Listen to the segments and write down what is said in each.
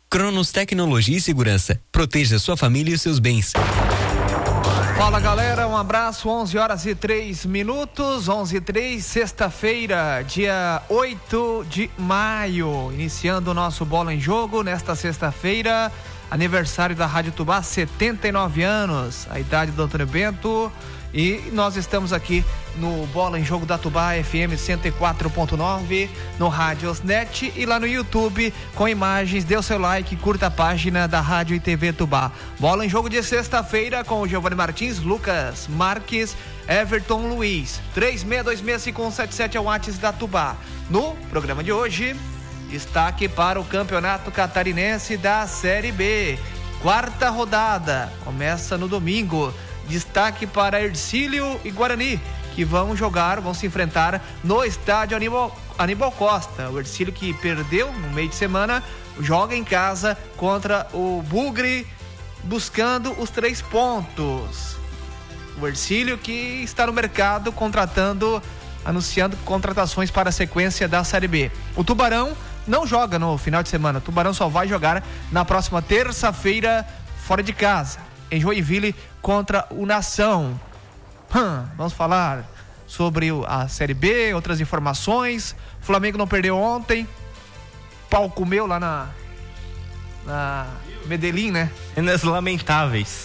Cronos Tecnologia e Segurança. Proteja sua família e os seus bens. Fala galera, um abraço, 11h03, 11h03, sexta-feira, dia 8 de maio, iniciando o nosso Bola em Jogo nesta sexta-feira, aniversário da Rádio Tubá, 79 anos, a idade do Antônio Bento, e nós estamos aqui no Bola em Jogo da Tubá FM 104.9, no Rádiosnet e lá no YouTube com imagens. Dê o seu like, curta a página da Rádio e TV Tubá. Bola em Jogo de sexta-feira com o Giovanni Martins, Lucas Marques, Everton Luiz. 36265177 é o WhatsApp da Tubá. No programa de hoje, destaque para o Campeonato Catarinense da Série B. Quarta rodada, começa no domingo. Destaque para Hercílio e Guarani, que vão se enfrentar no estádio Aníbal Costa. O Hercílio, que perdeu no meio de semana, joga em casa contra o Bugre, buscando os 3 pontos. O Hercílio, que está no mercado anunciando contratações para a sequência da Série B. O Tubarão não joga no final de semana. O Tubarão só vai jogar na próxima terça-feira, fora de casa, em Joinville, contra o Nação. Vamos falar sobre a Série B, outras informações. O Flamengo não perdeu ontem. Pau comeu lá na Medellín, né? Cenas lamentáveis.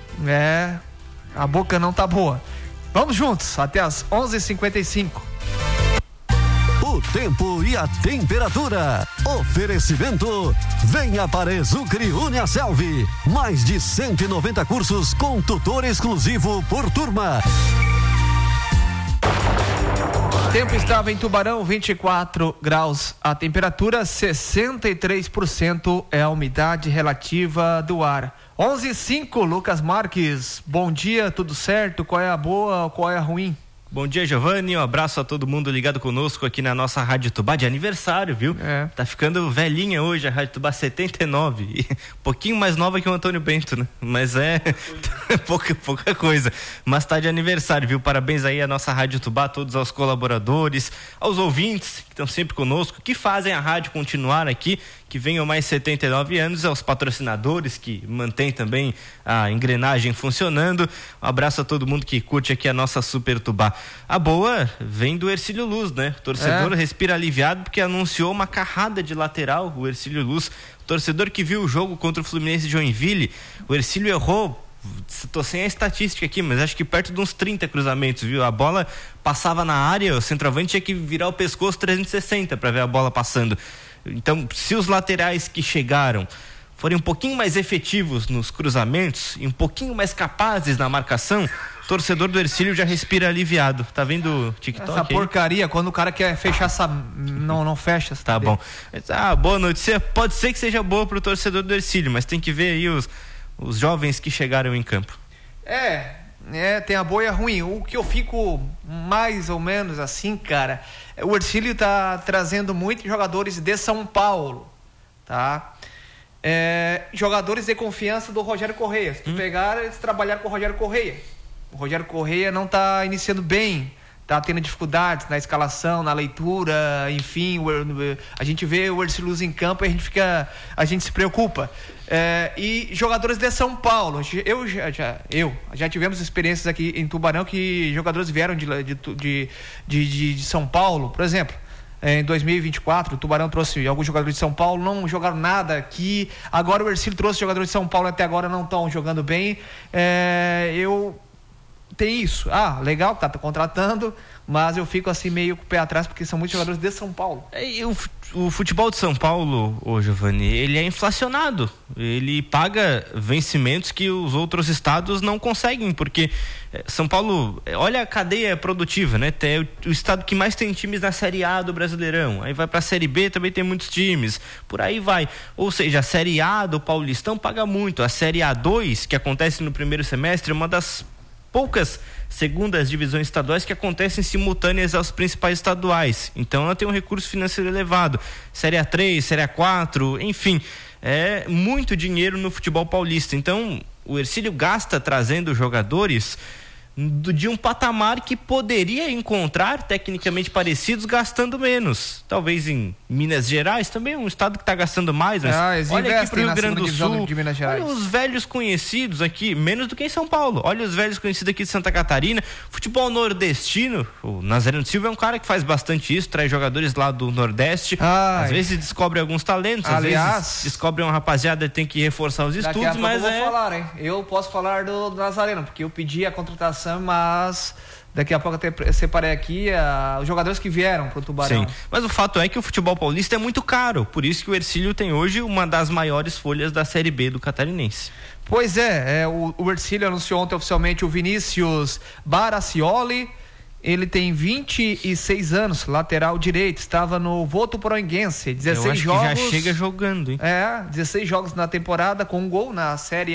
A boca não tá boa. Vamos juntos, até as 11h55. O tempo e a temperatura. Oferecimento. Venha para Exucre Uniaselv. Mais de 190 cursos com tutor exclusivo por turma. O tempo estava em Tubarão, 24 graus. A temperatura, 63% é a umidade relativa do ar. 11h05, Lucas Marques. Bom dia, tudo certo? Qual é a boa, qual é a ruim? Bom dia, Giovanni, um abraço a todo mundo ligado conosco aqui na nossa Rádio Tubá de aniversário, viu? Tá ficando velhinha hoje a Rádio Tubá, 79, e um pouquinho mais nova que o Antônio Bento, né? Mas pouca coisa, mas tá de aniversário, viu? Parabéns aí à nossa Rádio Tubá, todos aos colaboradores, aos ouvintes que estão sempre conosco, que fazem a rádio continuar aqui, que venham mais 79 anos, aos patrocinadores que mantêm também a engrenagem funcionando. Um abraço a todo mundo que curte aqui a nossa Super Tubá. A boa vem do Hercílio Luz, né? O torcedor respira aliviado porque anunciou uma carrada de lateral, o Hercílio Luz, torcedor que viu o jogo contra o Fluminense de Joinville. O Hercílio errou, tô sem a estatística aqui, mas acho que perto de uns 30 cruzamentos, viu? A bola passava na área, o centroavante tinha que virar o pescoço 360 para ver a bola passando. Então, se os laterais que chegaram forem um pouquinho mais efetivos nos cruzamentos e um pouquinho mais capazes na marcação, o torcedor do Hercílio já respira aliviado. Tá vendo o TikTok? Essa porcaria, quando o cara quer fechar essa... Não fecha. Tá bom. Boa notícia. Pode ser que seja boa pro torcedor do Hercílio, mas tem que ver aí os jovens que chegaram em campo. Tem a boa e a ruim. O que eu fico mais ou menos assim, cara, o Hercílio tá trazendo muitos jogadores de São Paulo, tá? Jogadores de confiança do Rogério Correia. Se tu pegar, eles trabalharam com o Rogério Correia. O Rogério Correia não tá iniciando bem, tá tendo dificuldades na escalação, na leitura, enfim, a gente vê o Hercílio Luz em campo e a gente se preocupa. E jogadores de São Paulo, já tivemos experiências aqui em Tubarão que jogadores vieram de São Paulo, por exemplo. Em 2024, o Tubarão trouxe alguns jogadores de São Paulo, não jogaram nada aqui. Agora o Hercílio trouxe jogadores de São Paulo, até agora não estão jogando bem. Tem isso. Legal que tá contratando, mas eu fico assim meio com o pé atrás porque são muitos jogadores de São Paulo. O futebol de São Paulo, Giovanni, ele é inflacionado. Ele paga vencimentos que os outros estados não conseguem, porque São Paulo, olha a cadeia produtiva, né? É o estado que mais tem times na Série A do Brasileirão. Aí vai pra Série B, também tem muitos times. Por aí vai. Ou seja, a Série A do Paulistão paga muito. A Série A2, que acontece no primeiro semestre, é uma das poucas segundas divisões estaduais que acontecem simultâneas aos principais estaduais. Então ela tem um recurso financeiro elevado. Série A3, Série A4, enfim, é muito dinheiro no futebol paulista. Então o Hercílio gasta trazendo jogadores de um patamar que poderia encontrar tecnicamente parecidos gastando menos. Talvez em Minas Gerais também, um estado que está gastando mais. Mas olha aqui para o Rio Grande do Sul, olha os velhos conhecidos aqui, menos do que em São Paulo. Olha os velhos conhecidos aqui de Santa Catarina. Futebol nordestino, o Nazareno Silva é um cara que faz bastante isso, traz jogadores lá do Nordeste. Às vezes descobre alguns talentos, às vezes descobre uma rapaziada que tem que reforçar os estudos, mas eu vou falar, hein? Eu posso falar do Nazareno, porque eu pedi a contratação, mas daqui a pouco até separei aqui os jogadores que vieram pro Tubarão. Sim, mas o fato é que o futebol paulista é muito caro, por isso que o Hercílio tem hoje uma das maiores folhas da Série B do Catarinense. Pois o Hercílio anunciou ontem oficialmente o Vinícius Baracioli. Ele tem 26 anos, lateral direito, estava no Votuporanguense, 16 jogos. Que já chega jogando, hein? 16 jogos na temporada, com um gol na Série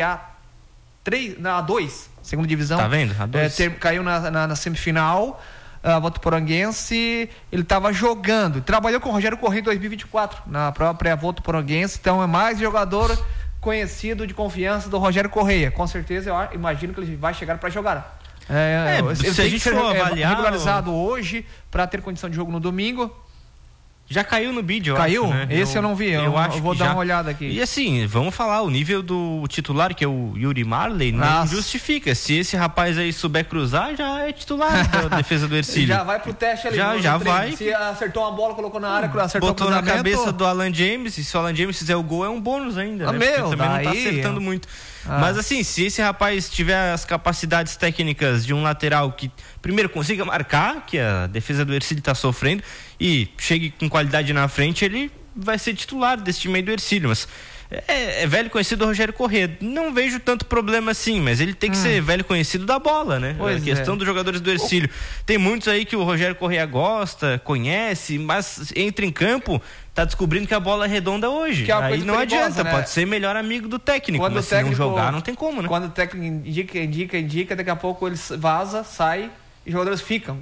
A2, segunda divisão. Tá vendo? A2. Caiu na semifinal, Votuporanguense, ele estava jogando, trabalhou com o Rogério Corrêa em 2024, na própria Votuporanguense, então é mais jogador conhecido de confiança do Rogério Corrêa. Com certeza, eu imagino que ele vai chegar para jogar. Se a gente for avaliar, regularizado hoje para ter condição de jogo no domingo. Já caiu no bid, eu Caiu? acho, né? Esse eu não vi, eu vou dar uma olhada aqui. E assim, vamos falar, o nível do titular, que é o Yuri Marley, não justifica. Se esse rapaz aí souber cruzar, já é titular da defesa do Hercílio. Já vai pro teste ali. Já vai. Se acertou uma bola, colocou na área, acertou botou na cabeça do Alan James, e se o Alan James fizer o gol, é um bônus ainda, né? Porque também não tá acertando muito. Mas assim, se esse rapaz tiver as capacidades técnicas de um lateral que primeiro consiga marcar, que a defesa do Hercílio está sofrendo, e chegue com qualidade na frente, ele vai ser titular desse time aí do Hercílio. Mas é velho conhecido do Rogério Corrêa. Não vejo tanto problema assim, mas ele tem que ser velho conhecido da bola, né? Pois a questão dos jogadores do Hercílio. Tem muitos aí que o Rogério Corrêa gosta, conhece, mas entra em campo, tá descobrindo que a bola é redonda hoje. Aí não adianta, né? Pode ser melhor amigo do técnico, quando mas o técnico, se não jogar, não tem como, né? Quando o técnico indica, daqui a pouco ele vaza, sai e os jogadores ficam.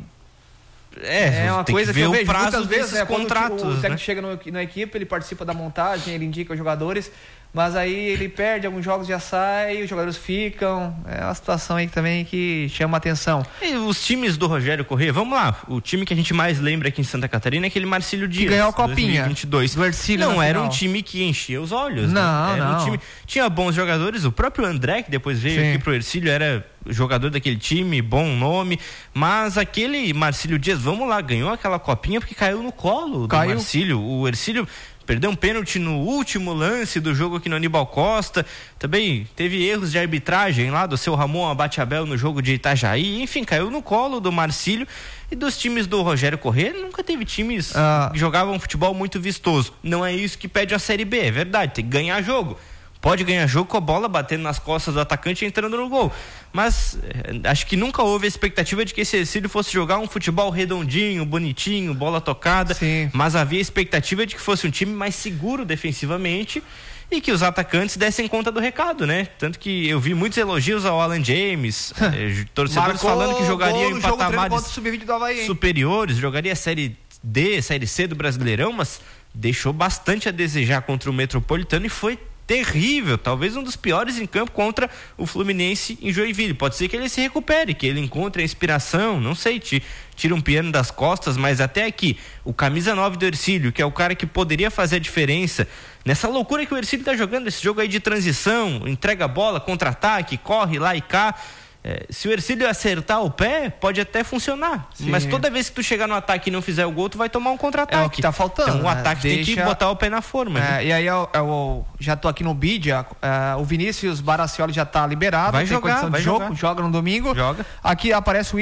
É uma coisa que eu vejo muitas vezes, né? Contratos, quando o técnico chega na equipe, ele participa da montagem, ele indica os jogadores, mas aí ele perde alguns jogos, já sai, os jogadores ficam. É uma situação aí também que chama a atenção. E os times do Rogério Corrêa, vamos lá, o time que a gente mais lembra aqui em Santa Catarina é aquele Marcílio Dias, que ganhou a Copinha 2022. do Hercílio. Não era um time que enchia os olhos, não, né? Era um time, tinha bons jogadores, o próprio André, que depois veio aqui pro Hercílio, era jogador daquele time, bom nome, mas aquele Marcílio Dias, vamos lá, ganhou aquela Copinha porque caiu no colo do Marcílio. O Hercílio perdeu um pênalti no último lance do jogo aqui no Aníbal Costa, também teve erros de arbitragem lá do seu Ramon Abateabel no jogo de Itajaí, enfim, caiu no colo do Marcílio. E dos times do Rogério Corrêa, nunca teve times que jogavam futebol muito vistoso. Não é isso que pede a Série B, é verdade, tem que ganhar jogo. Pode ganhar jogo com a bola batendo nas costas do atacante e entrando no gol. Mas acho que nunca houve a expectativa de que esse Hercílio fosse jogar um futebol redondinho, bonitinho, bola tocada. Sim. Mas havia a expectativa de que fosse um time mais seguro defensivamente e que os atacantes dessem conta do recado, né? Tanto que eu vi muitos elogios ao Alan James, torcedores falando que jogaria em patamares superiores, jogaria Série D, Série C do Brasileirão, mas deixou bastante a desejar contra o Metropolitano e foi terrível, talvez um dos piores em campo contra o Fluminense em Joinville. Pode ser que ele se recupere, que ele encontre a inspiração, não sei, tira um piano das costas, mas até aqui, o camisa 9 do Hercílio, que é o cara que poderia fazer a diferença nessa loucura que o Hercílio tá jogando, esse jogo aí de transição, entrega a bola, contra-ataque, corre lá e cá. Se o Hercílio acertar o pé, pode até funcionar. Sim. Mas toda vez que tu chegar no ataque e não fizer o gol, tu vai tomar um contra-ataque. É o que tá faltando. Então o ataque tem que botar o pé na forma. Né? E aí eu já tô aqui no bid, o Vinícius Baracioli já tá liberado. Vai jogar, vai jogar. Joga no domingo. Joga. Aqui aparece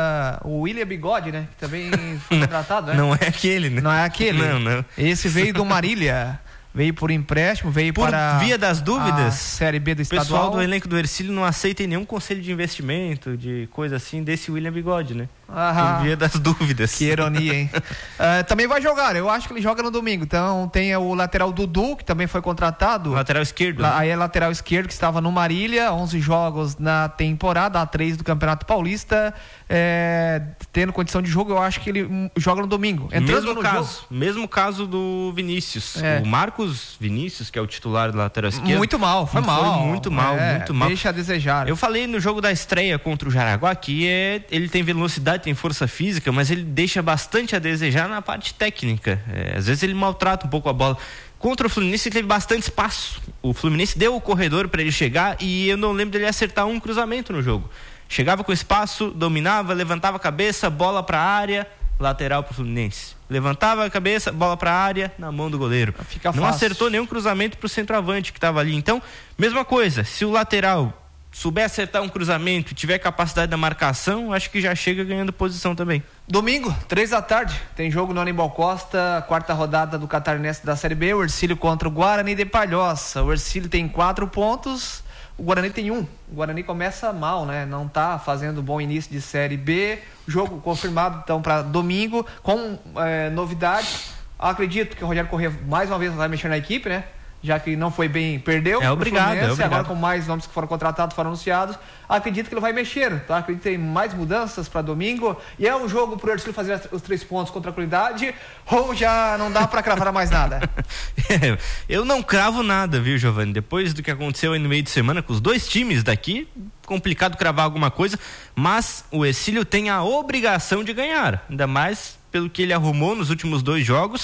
o William Bigode, né? Que também foi contratado, né? Não é aquele, né? Não é aquele. Não. Esse veio do Marília. Veio por empréstimo, para via das dúvidas, a Série B do estadual. O pessoal do elenco do Hercílio não aceita nenhum conselho de investimento, de coisa assim, desse William Bigode, né? Por via das dúvidas. Que ironia, hein? Também vai jogar, eu acho que ele joga no domingo. Então tem o lateral Dudu, que também foi contratado. Lateral esquerdo. Aí é lateral esquerdo, que estava no Marília, 11 jogos na temporada, A3 do Campeonato Paulista. Tendo condição de jogo, eu acho que ele joga no domingo. Mesmo caso do Vinícius. O Marcos Vinícius, que é o titular do lateral esquerdo. Muito mal, foi muito mal. Deixa a desejar. Eu falei no jogo da estreia contra o Jaraguá que ele tem velocidade, tem força física, mas ele deixa bastante a desejar na parte técnica. Às vezes ele maltrata um pouco a bola. Contra o Fluminense ele teve bastante espaço. O Fluminense deu o corredor para ele chegar e eu não lembro dele acertar um cruzamento no jogo. Chegava com espaço, dominava, levantava a cabeça, bola para a área, lateral para o Fluminense. Levantava a cabeça, bola para a área, na mão do goleiro. Não acertou nenhum cruzamento para o centroavante que estava ali. Então, mesma coisa, se o lateral souber acertar um cruzamento e tiver capacidade da marcação, acho que já chega ganhando posição também. Domingo, 3h, tem jogo no Aníbal Costa, 4ª rodada do Catarinense da Série B, o Hercílio contra o Guarani de Palhoça. O Hercílio tem 4 pontos, o Guarani tem 1. O Guarani começa mal, né? Não tá fazendo bom início de Série B. Jogo confirmado, então, para domingo, com novidades. Acredito que o Rogério Corrêa mais uma vez vai mexer na equipe, né? Já que não foi bem, perdeu. Obrigado. Agora com mais nomes que foram contratados, foram anunciados, acredito que ele vai mexer, tá? Acredito que tem mais mudanças para domingo, e é um jogo pro Hercílio fazer os 3 pontos com tranquilidade, ou já não dá para cravar mais nada? Eu não cravo nada, viu, Giovanni? Depois do que aconteceu aí no meio de semana com os 2 times daqui, complicado cravar alguma coisa, mas o Hercílio tem a obrigação de ganhar, ainda mais pelo que ele arrumou nos últimos 2 jogos.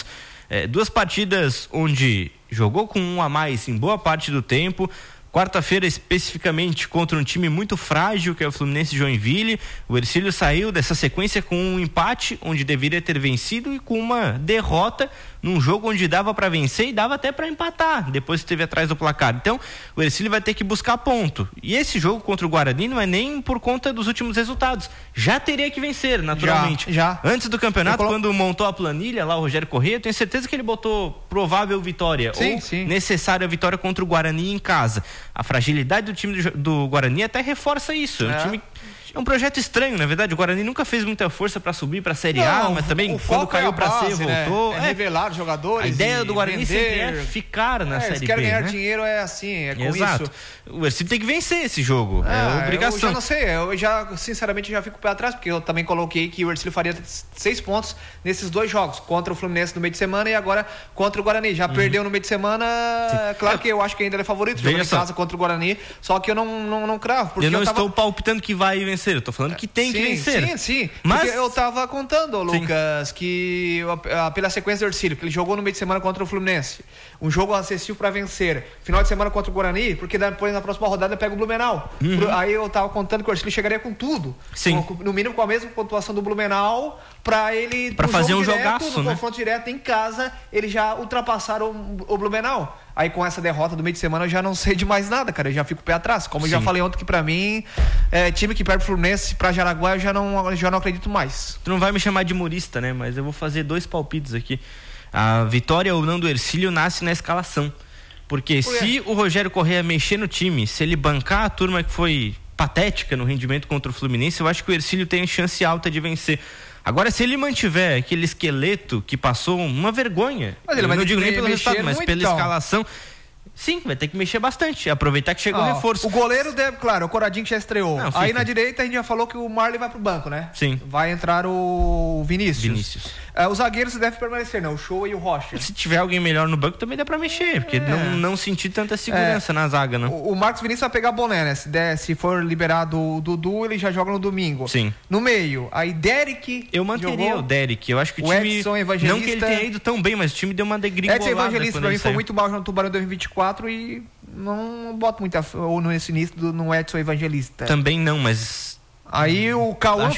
2 partidas onde jogou com 1 a mais em boa parte do tempo. Quarta-feira, especificamente, contra um time muito frágil, que é o Fluminense Joinville. O Hercílio saiu dessa sequência com um empate, onde deveria ter vencido, e com uma derrota num jogo onde dava para vencer e dava até para empatar, depois que esteve atrás do placar. Então, o Hercílio vai ter que buscar ponto. E esse jogo contra o Guarani não é nem por conta dos últimos resultados. Já teria que vencer, naturalmente. Já. Antes do campeonato, quando montou a planilha lá, o Rogério Corrêa, tenho certeza que ele botou provável vitória, sim. necessária vitória contra o Guarani em casa. A fragilidade do time do Guarani até reforça isso. É um time... É um projeto estranho, na verdade. O Guarani nunca fez muita força para subir para a Série A, mas também quando caiu para C, voltou. Revelar jogadores. A ideia do Guarani sempre é ficar na Série B. Eles querem ganhar dinheiro, assim, com Exato. isso. O Hercílio tem que vencer esse jogo. É obrigação. Eu já não sei, sinceramente, já fico pé atrás, porque eu também coloquei que o Hercílio faria 6 pontos nesses 2 jogos, contra o Fluminense no meio de semana e agora contra o Guarani. Já perdeu no meio de semana, claro que eu acho que ainda é favorito, jogando em casa contra o Guarani, só que eu não cravo. Porque eu não estou palpitando que vai vencer, eu tô falando que tem que vencer. Sim. Mas porque eu tava contando, Lucas, que pela sequência do Hercílio, que ele jogou no meio de semana contra o Fluminense, um jogo acessível para vencer, final de semana contra o Guarani, porque depois na próxima rodada pega o Blumenau. Aí eu tava contando que o Hercílio chegaria com tudo. Sim. No mínimo com a mesma pontuação do Blumenau, para ele fazer um jogaço, no confronto direto em casa, eles já ultrapassaram o Blumenau. Aí com essa derrota do meio de semana eu já não sei de mais nada, cara. Eu já fico pé atrás. Como eu já falei ontem, que pra mim, time que perde o Fluminense pra Jaraguá, eu já não acredito mais. Tu não vai me chamar de humorista, né? Mas eu vou fazer 2 palpites aqui. A vitória ou não do Hercílio nasce na escalação. Porque se o Rogério Corrêa mexer no time, se ele bancar a turma que foi patética no rendimento contra o Fluminense, eu acho que o Hercílio tem chance alta de vencer. Agora, se ele mantiver aquele esqueleto que passou uma vergonha, eu não digo nem pelo resultado, mas pela escalação, sim, vai ter que mexer bastante, aproveitar que chegou o reforço. O goleiro deve, claro, o Coradinho que já estreou. Aí na direita a gente já falou que o Marley vai pro banco, né? Sim. Vai entrar o Vinícius. Os zagueiros devem permanecer, né? O Show e o Rocha. Se tiver alguém melhor no banco também dá pra mexer, porque não sentir tanta segurança na zaga, né? O Marcos Vinícius vai pegar boné, né? Se for liberado o Dudu, ele já joga no domingo. Sim. No meio, aí Derek. Eu manteria o Derek. Eu acho que o time. Edson Evangelista. Não que ele tenha ido tão bem, mas o time deu uma degringolada. Edson Evangelista pra mim foi muito mal no Tubarão 2024 e não boto muita ou nesse início no Edson Evangelista. Também não, mas. Aí o Cauã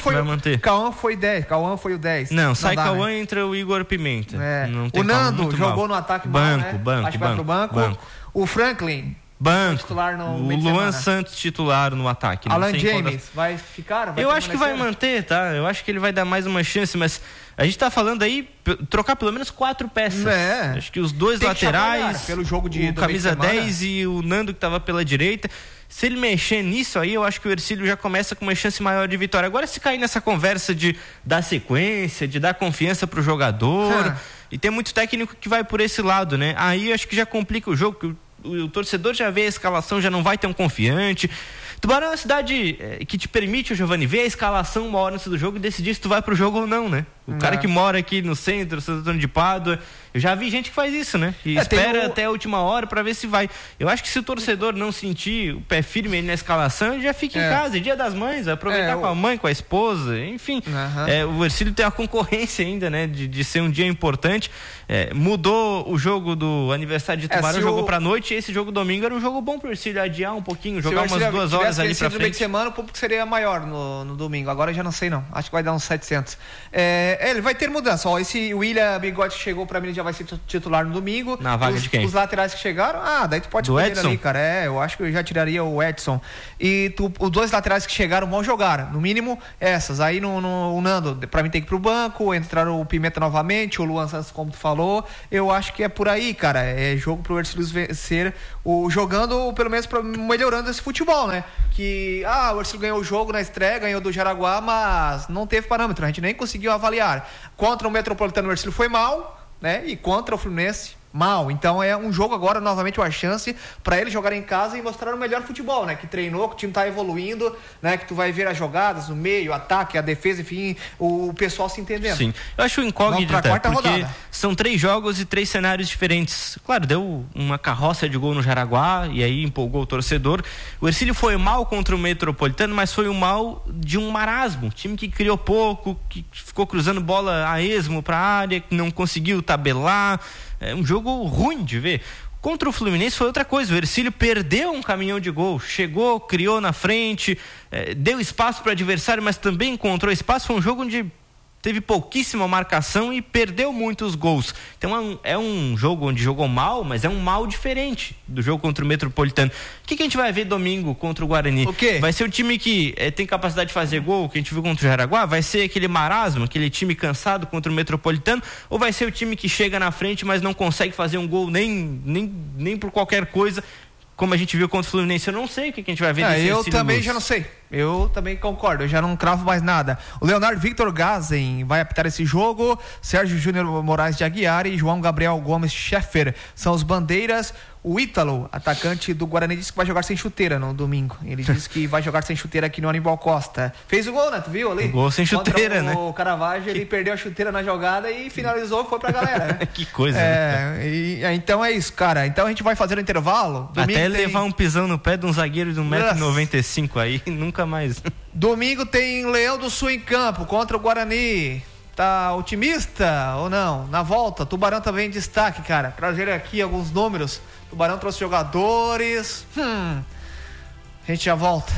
foi 10. Cauã foi o 10. Não, sai Cauã e entra o Igor Pimenta. Não tem o Nando jogou no ataque banco. Acho que vai pro banco. O Franklin. Banco. Titular no o Luan Santos titular no ataque. Alan James vai ficar? Eu acho que vai manter, tá? Eu acho que ele vai dar mais uma chance, mas a gente tá falando aí trocar pelo menos 4 peças. Acho que os 2 laterais, pelo jogo de o camisa 10 e o Nando que tava pela direita. Se ele mexer nisso aí, eu acho que o Hercílio já começa com uma chance maior de vitória. Agora, se cair nessa conversa de dar sequência, de dar confiança pro jogador, e tem muito técnico que vai por esse lado, né? Aí eu acho que já complica o jogo, porque o torcedor já vê a escalação, já não vai tão confiante. Tubarão é uma cidade que te permite, o Giovanni, ver a escalação uma hora antes do jogo e decidir se tu vai pro jogo ou não, né? O cara que mora aqui no centro, Santo Antônio de Pádua, eu já vi gente que faz isso, né? E espera até a última hora pra ver se vai. Eu acho que se o torcedor não sentir o pé firme aí na escalação, ele já fica em casa. É Dia das Mães, vai aproveitar com a mãe, com a esposa, enfim. O Hercílio tem a concorrência ainda, né? De ser um dia importante. Mudou o jogo do aniversário de Tubarão, jogou pra noite, e esse jogo domingo era um jogo bom pro Hercílio adiar um pouquinho, jogar umas 2 horas ali pra frente. No meio de semana, o público seria maior no domingo. Agora eu já não sei, não. Acho que vai dar uns 700. Ele vai ter mudança. Ó, esse William Bigode chegou pra mim, já vai ser titular no domingo. Na vaga de quem? Os laterais que chegaram, daí tu pode escolher ali, cara. Eu acho que eu já tiraria o Edson. E os 2 laterais que chegaram vão jogar. No mínimo, essas. Aí o Nando, pra mim, tem que ir pro banco. Entraram o Pimenta novamente, o Luan Santos, como tu falou. Eu acho que é por aí, cara. É jogo pro Hercílio vencer, jogando, pelo menos, melhorando esse futebol, né? Que, o Hercílio ganhou o jogo na estreia, ganhou do Jaraguá, mas não teve parâmetro, a gente nem conseguiu avaliar. Contra o Metropolitano, o Hercílio foi mal, né? E contra o Fluminense, mal. Então é um jogo agora, novamente, uma chance para ele jogar em casa e mostrar o melhor futebol, né? Que treinou, que o time tá evoluindo, né? Que tu vai ver as jogadas no meio, o ataque, a defesa, enfim, o pessoal se entendendo. Sim, eu acho incógnito, porque são 3 jogos e 3 cenários diferentes. Claro, deu uma carroça de gol no Jaraguá e aí empolgou o torcedor. O Hercílio foi mal contra o Metropolitano, mas foi o mal de um marasmo. Time que criou pouco, que ficou cruzando bola a esmo pra área, que não conseguiu tabelar. É um jogo ruim de ver. Contra o Fluminense foi outra coisa. O Hercílio perdeu um caminhão de gol. Chegou, criou na frente, deu espaço para o adversário, mas também encontrou espaço. Foi um jogo onde teve pouquíssima marcação e perdeu muitos gols. Então é um jogo onde jogou mal, mas é um mal diferente do jogo contra o Metropolitano. O que a gente vai ver domingo contra o Guarani? O quê? Vai ser o time que tem capacidade de fazer gol, que a gente viu contra o Jaraguá? Vai ser aquele marasmo, aquele time cansado contra o Metropolitano? Ou vai ser o time que chega na frente, mas não consegue fazer um gol nem por qualquer coisa, como a gente viu contra o Fluminense? Eu não sei o que a gente vai ver desse Eu também já não sei. Eu também concordo, eu já não cravo mais nada. O Leonardo Victor Gazen vai apitar esse jogo. Sérgio Júnior Moraes de Aguiar e João Gabriel Gomes Scheffer são os bandeiras. O Ítalo, atacante do Guarani, disse que vai jogar sem chuteira no domingo. Ele disse que vai jogar sem chuteira aqui no Aníbal Costa. Fez o gol, né? Tu viu ali? O gol sem chuteira, né? O Caravaggio, ele perdeu a chuteira na jogada e finalizou, foi pra galera, né? Que coisa, né? Então é isso, cara. Então a gente vai fazer o intervalo. Domingo até levar um pisão no pé de um zagueiro de 1,95 m aí, nunca mais. Domingo tem Leão do Sul em campo contra o Guarani. Tá otimista ou não? Na volta, Tubarão também em destaque, cara. Trazer aqui alguns números. Tubarão trouxe jogadores. A gente já volta.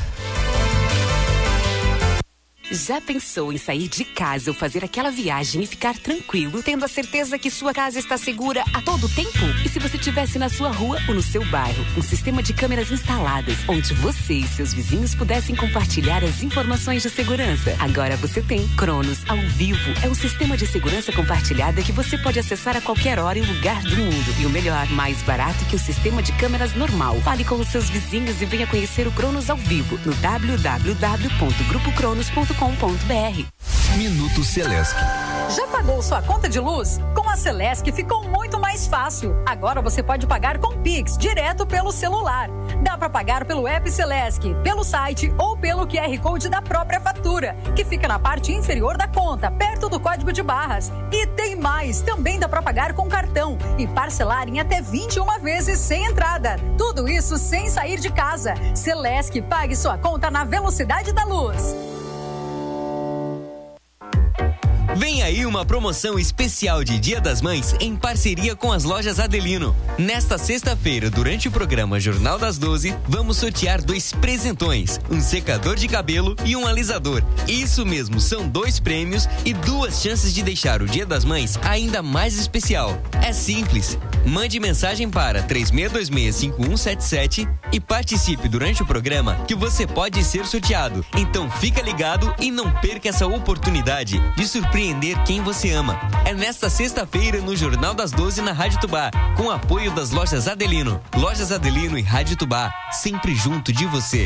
Já pensou em sair de casa ou fazer aquela viagem e ficar tranquilo, tendo a certeza que sua casa está segura a todo tempo? E se você estivesse na sua rua ou no seu bairro, um sistema de câmeras instaladas, onde você e seus vizinhos pudessem compartilhar as informações de segurança? Agora você tem Cronos ao Vivo. É um sistema de segurança compartilhada que você pode acessar a qualquer hora e lugar do mundo. E o melhor, mais barato que o sistema de câmeras normal. Fale com os seus vizinhos e venha conhecer o Cronos ao Vivo no www.grupocronos.com.br. Minuto Celesc. Já pagou sua conta de luz? Com a Celesc ficou muito mais fácil. Agora você pode pagar com Pix, direto pelo celular. Dá para pagar pelo app Celesc, pelo site ou pelo QR Code da própria fatura, que fica na parte inferior da conta, perto do código de barras. E tem mais, também dá para pagar com cartão e parcelar em até 21 vezes sem entrada. Tudo isso sem sair de casa. Celesc, pague sua conta na velocidade da luz. Vem aí uma promoção especial de Dia das Mães em parceria com as lojas Adelino. Nesta sexta-feira, durante o programa Jornal das 12, vamos sortear 2 presentões, um secador de cabelo e um alisador. Isso mesmo, são 2 prêmios e 2 chances de deixar o Dia das Mães ainda mais especial. É simples. Mande mensagem para 36265177 e participe durante o programa que você pode ser sorteado. Então fica ligado e não perca essa oportunidade de surpreender entender quem você ama. É nesta sexta-feira no Jornal das 12 na Rádio Tubá, com apoio das lojas Adelino. Lojas Adelino e Rádio Tubá, sempre junto de você.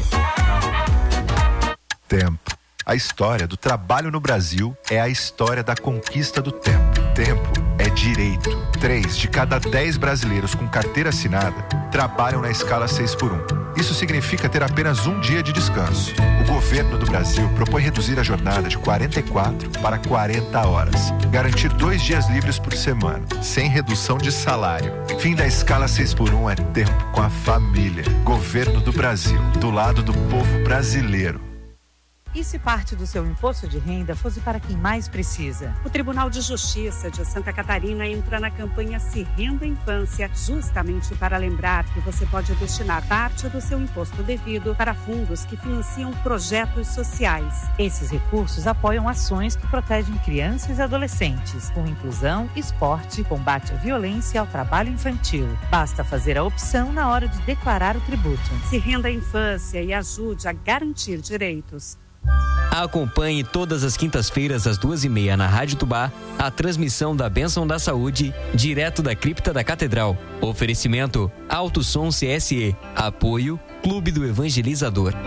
Tempo. A história do trabalho no Brasil é a história da conquista do tempo. Tempo é direito. 3 de cada 10 brasileiros com carteira assinada trabalham na escala 6x1. Isso significa ter apenas um dia de descanso. O governo do Brasil propõe reduzir a jornada de 44 para 40 horas. Garantir 2 dias livres por semana, sem redução de salário. Fim da escala 6x1 é tempo com a família. Governo do Brasil, do lado do povo brasileiro. E se parte do seu imposto de renda fosse para quem mais precisa? O Tribunal de Justiça de Santa Catarina entra na campanha Se Renda Infância, justamente para lembrar que você pode destinar parte do seu imposto devido para fundos que financiam projetos sociais. Esses recursos apoiam ações que protegem crianças e adolescentes, com inclusão, esporte, combate à violência e ao trabalho infantil. Basta fazer a opção na hora de declarar o tributo. Se Renda Infância e ajude a garantir direitos. Acompanhe todas as quintas-feiras às 2h30 na Rádio Tubá a transmissão da Bênção da Saúde, direto da cripta da Catedral. Oferecimento Alto Som CSE. Apoio Clube do Evangelizador.